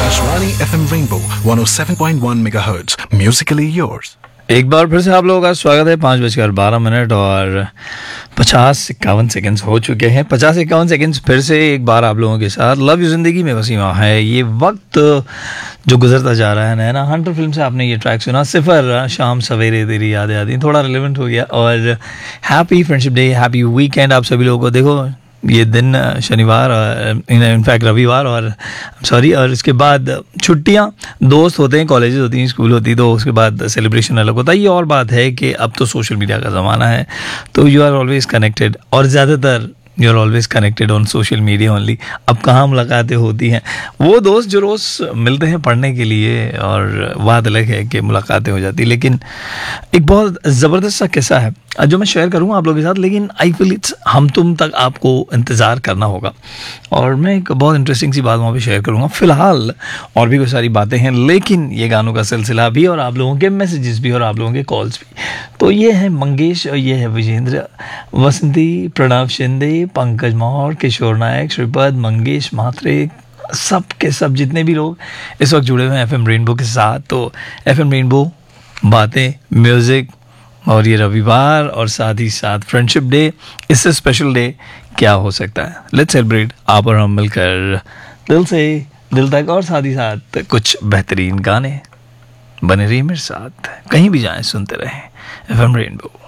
Akashvani FM Rainbow 107.1 MHz. Musically yours. एक बार फिर से आप लोगों का स्वागत है। 5:12 और 50-51 हो चुके हैं। 50-51 सेकेंड्स फिर से एक बार आप लोगों के साथ। लव यू जिंदगी में वसीमा है ये वक्त जो गुजरता जा रहा है। नैना हंटर फिल्म से आपने ये ट्रैक सुना। सिफर शाम सवेरे तेरी यादें आती, थोड़ा रिलेवेंट हो गया। और happy friendship day, happy weekend आप सभी लोगों को। देखो ये दिन शनिवार, इनफैक्ट रविवार और सॉरी, और इसके बाद छुट्टियां, दोस्त होते हैं, कॉलेजेस होती हैं, स्कूल होती है, तो उसके बाद सेलिब्रेशन अलग होता है। ये और बात है कि अब तो सोशल मीडिया का ज़माना है, तो यू आर ऑलवेज कनेक्टेड, और ज़्यादातर you are always connected on social media only. अब कहाँ मुलाकातें होती हैं, वो दोस्त जो रोज़ मिलते हैं पढ़ने के लिए, और बात अलग है कि मुलाकातें हो जाती। लेकिन एक बहुत ज़बरदस्त सा किस्सा है जो मैं शेयर करूँगा आप लोगों के साथ, लेकिन आई फील इट्स हम तुम तक आपको इंतज़ार करना होगा। और मैं एक बहुत इंटरेस्टिंग सी बात वहाँ पे शेयर करूँगा। फ़िलहाल और भी कुछ सारी बातें हैं, लेकिन ये गानों का सिलसिला भी, और आप लोगों के मैसेजेस भी, और आप लोगों के कॉल्स भी। तो ये है मंगेश, और ये है विजेंद्र, वसंती, प्रणव शिंदे, पंकज मौर्य, किशोर नायक, श्रीपद, मंगेश मात्रे, सब के सब जितने भी लोग इस वक्त जुड़े हुए हैं FM रेनबो के साथ। तो FM रेनबो, बातें, म्यूज़िक, और ये रविवार, और साथ ही साथ फ्रेंडशिप डे। इससे स्पेशल डे क्या हो सकता है। लेट्स सेलिब्रेट आप और हम मिलकर, दिल से दिल तक, और साथ ही साथ कुछ बेहतरीन गाने। बने रहिए मेरे साथ, कहीं भी जाएं सुनते रहें FM रेनबो।